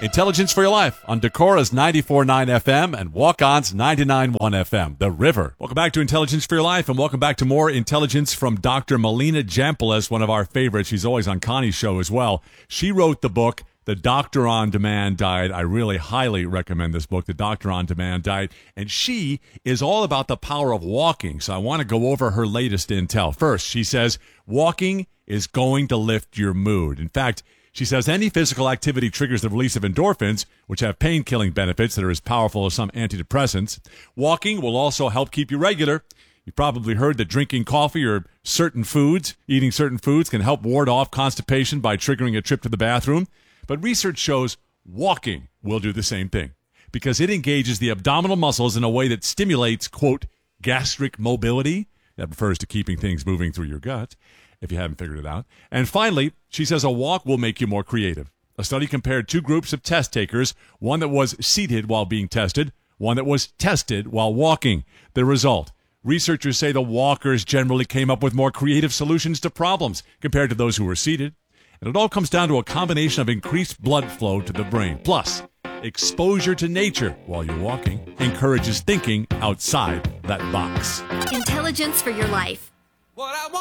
Intelligence for Your Life on Decora's 94.9 FM and Walk-On's 99.1 FM, The River. Welcome back to Intelligence for Your Life, and welcome back to more intelligence from Dr. Melina Jampolis, one of our favorites. She's always on Connie's show as well. She wrote the book, The Doctor on Demand Diet. I really highly recommend this book, The Doctor on Demand Diet. And she is all about the power of walking. So I want to go over her latest intel. First, she says, walking is going to lift your mood. In fact, she says any physical activity triggers the release of endorphins, which have pain-killing benefits that are as powerful as some antidepressants. Walking will also help keep you regular. You've probably heard that drinking coffee or eating certain foods can help ward off constipation by triggering a trip to the bathroom. But research shows walking will do the same thing because it engages the abdominal muscles in a way that stimulates, quote, gastric mobility. That refers to keeping things moving through your gut, if you haven't figured it out. And finally, she says a walk will make you more creative. A study compared two groups of test takers, one that was seated while being tested, one that was tested while walking. The result, researchers say the walkers generally came up with more creative solutions to problems compared to those who were seated. And it all comes down to a combination of increased blood flow to the brain. Plus, exposure to nature while you're walking encourages thinking outside that box. Intelligence for Your Life. What I want.